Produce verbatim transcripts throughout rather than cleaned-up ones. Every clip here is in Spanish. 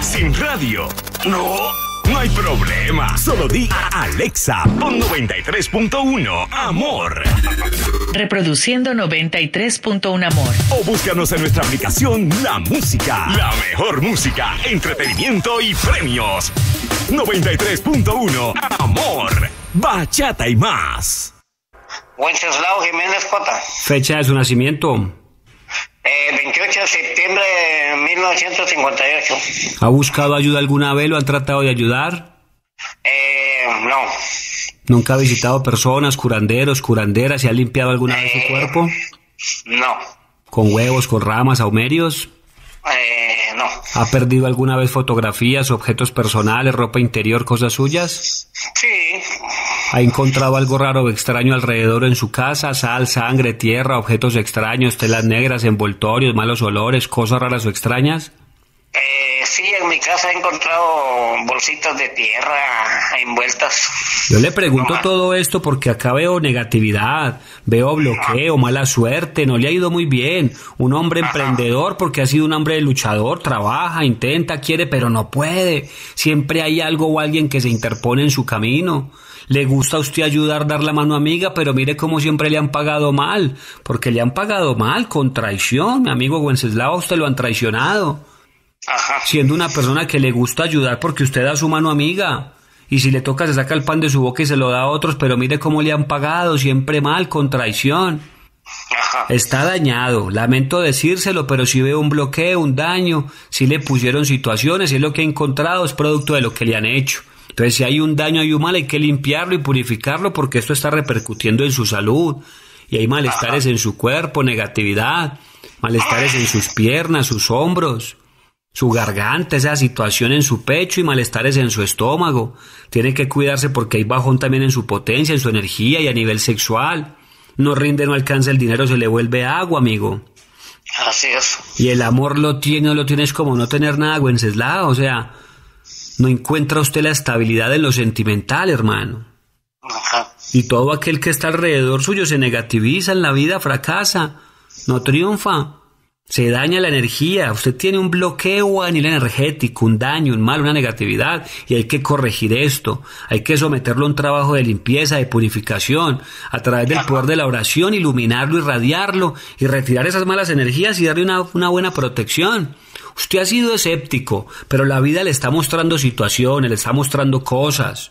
Sin radio. No, no hay problema. Solo di a Alexa, pon noventa y tres punto uno Amor. Reproduciendo noventa y tres punto uno Amor. O búscanos en nuestra aplicación La Música. La mejor música, entretenimiento y premios. noventa y tres punto uno Amor. Bachata y más. Wenceslao Jiménez Cota. Fecha de su nacimiento. Eh, veintiocho de septiembre de mil novecientos cincuenta y ocho. ¿Ha buscado ayuda alguna vez? ¿Lo han tratado de ayudar? Eh, no. ¿Nunca ha visitado personas, curanderos, curanderas? ¿Se ha limpiado alguna vez Eh, su cuerpo? No. ¿Con huevos, con ramas, ahumerios? Eh, no. ¿Ha perdido alguna vez fotografías, objetos personales, ropa interior, cosas suyas? Sí. ¿Ha encontrado algo raro o extraño alrededor en su casa? Sal, sangre, tierra, objetos extraños, telas negras, envoltorios, malos olores, cosas raras o extrañas. Eh, sí, en mi casa he encontrado bolsitas de tierra envueltas. Yo le pregunto No. todo esto porque acá veo negatividad, veo bloqueo, mala suerte, no le ha ido muy bien. Un hombre emprendedor porque ha sido un hombre luchador, trabaja, intenta, quiere, pero no puede. Siempre hay algo o alguien que se interpone en su camino. Le gusta a usted ayudar, dar la mano amiga, pero mire cómo siempre le han pagado mal, porque le han pagado mal, con traición. Mi amigo Wenceslao, usted lo han traicionado. Ajá. Siendo una persona que le gusta ayudar porque usted da su mano amiga. Y si le toca se saca el pan de su boca y se lo da a otros, pero mire cómo le han pagado, siempre mal, con traición. Ajá. Está dañado, lamento decírselo, pero si veo un bloqueo, un daño, si le pusieron situaciones, y es lo que he encontrado, es producto de lo que le han hecho. Entonces, si hay un daño, hay un mal, hay que limpiarlo y purificarlo porque esto está repercutiendo en su salud. Y hay malestares en su cuerpo, negatividad, malestares en sus piernas, sus hombros, su garganta, esa situación en su pecho y malestares en su estómago. Tiene que cuidarse porque hay bajón también en su potencia, en su energía y a nivel sexual. No rinde, no alcanza el dinero, se le vuelve agua, amigo. Así es. Y el amor lo tiene, no lo tienes como no tener nada, Wenceslao, o sea, no encuentra usted la estabilidad en lo sentimental, hermano. Ajá. Y todo aquel que está alrededor suyo se negativiza en la vida, fracasa, no triunfa, se daña la energía. Usted tiene un bloqueo a nivel energético, un daño, un mal, una negatividad, y hay que corregir esto. Hay que someterlo a un trabajo de limpieza, de purificación, a través del poder de la oración, iluminarlo, irradiarlo, y retirar esas malas energías y darle una, una buena protección. Usted ha sido escéptico, pero la vida le está mostrando situaciones, le está mostrando cosas.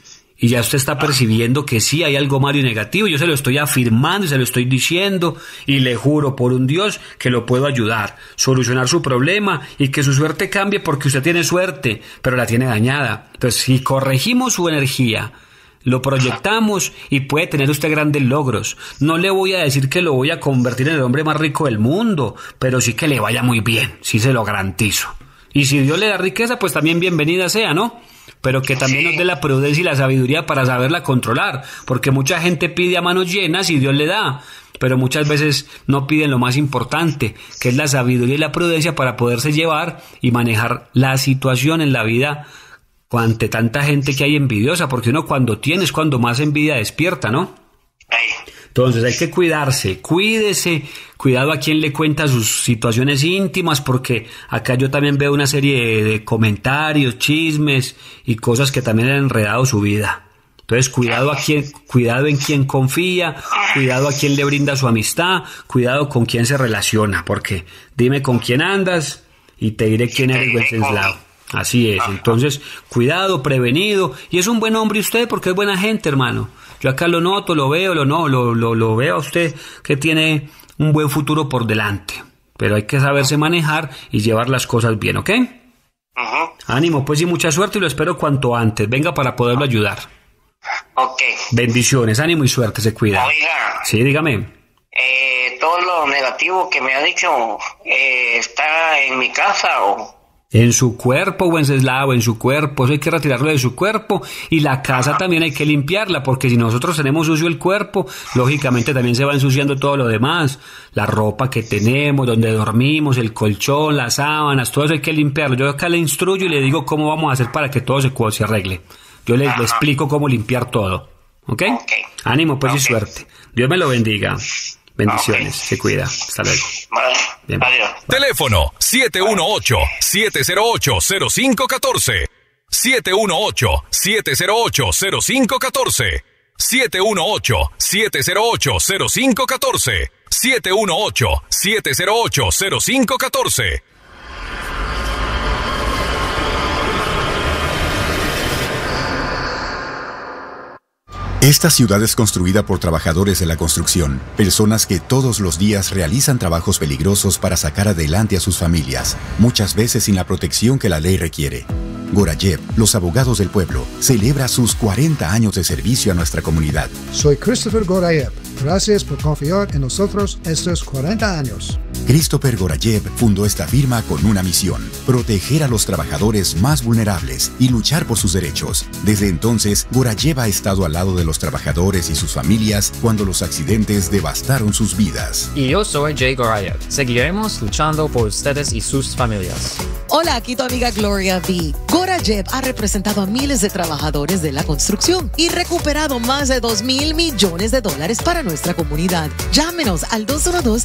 Y ya usted está percibiendo que sí hay algo malo y negativo. Yo se lo estoy afirmando y se lo estoy diciendo. Y le juro por un Dios que lo puedo ayudar, solucionar su problema y que su suerte cambie porque usted tiene suerte, pero la tiene dañada. Entonces, si corregimos su energía, lo proyectamos y puede tener usted grandes logros. No le voy a decir que lo voy a convertir en el hombre más rico del mundo, pero sí que le vaya muy bien, sí se lo garantizo. Y si Dios le da riqueza, pues también bienvenida sea, ¿no? Pero que también nos dé la prudencia y la sabiduría para saberla controlar, porque mucha gente pide a manos llenas y Dios le da, pero muchas veces no piden lo más importante, que es la sabiduría y la prudencia para poderse llevar y manejar la situación en la vida ante tanta gente que hay envidiosa, porque uno cuando tiene es cuando más envidia despierta, ¿no? Ahí. Entonces hay que cuidarse, cuídese, cuidado a quien le cuenta sus situaciones íntimas, porque acá yo también veo una serie de, de comentarios, chismes y cosas que también han enredado su vida. Entonces cuidado a quien, cuidado en quien confía, cuidado a quien le brinda su amistad, cuidado con quién se relaciona, porque dime con quién andas y te diré quién eres, Wenceslao. Así es, entonces cuidado, prevenido, y es un buen hombre usted porque es buena gente, hermano. Yo acá lo noto, lo veo, lo no, lo, lo, lo veo a usted que tiene un buen futuro por delante, pero hay que saberse manejar y llevar las cosas bien, ¿ok? Uh-huh. Ánimo, pues, y mucha suerte y lo espero cuanto antes, venga para poderlo ayudar. Ok. Bendiciones, ánimo y suerte, se cuida. Oiga. Sí, dígame. Eh, todo lo negativo que me ha dicho eh, está en mi casa o... En su cuerpo, Wenceslao, en su cuerpo, eso hay que retirarlo de su cuerpo, y la casa también hay que limpiarla, porque si nosotros tenemos sucio el cuerpo, lógicamente también se va ensuciando todo lo demás, la ropa que tenemos, donde dormimos, el colchón, las sábanas, todo eso hay que limpiarlo. Yo acá le instruyo y le digo cómo vamos a hacer para que todo se, se arregle. Yo le, le explico cómo limpiar todo, ¿ok? Ok. Ánimo, pues, Ok. y suerte. Dios me lo bendiga. Bendiciones, Okay. se cuida. Hasta luego. Vale. Bien. Adiós. Teléfono siete uno ocho, siete cero ocho, cero cinco uno cuatro. siete uno ocho, siete cero ocho, cero cinco uno cuatro. siete uno ocho, siete cero ocho, cero cinco uno cuatro. siete uno ocho, siete cero ocho, cero cinco uno cuatro. Esta ciudad es construida por trabajadores de la construcción, personas que todos los días realizan trabajos peligrosos para sacar adelante a sus familias, muchas veces sin la protección que la ley requiere. Gorayev, los abogados del pueblo, celebra sus cuarenta años de servicio a nuestra comunidad. Soy Christopher Gorayev. Gracias por confiar en nosotros estos cuarenta años. Christopher Gorayev fundó esta firma con una misión: proteger a los trabajadores más vulnerables y luchar por sus derechos. Desde entonces, Gorayev ha estado al lado de los trabajadores y sus familias cuando los accidentes devastaron sus vidas. Y yo soy Jay Gorayev. Seguiremos luchando por ustedes y sus familias. Hola, aquí tu amiga Gloria V. Gorayev ha representado a miles de trabajadores de la construcción y recuperado más de dos mil millones de dólares para nuestra comunidad. Llámenos al dos uno dos,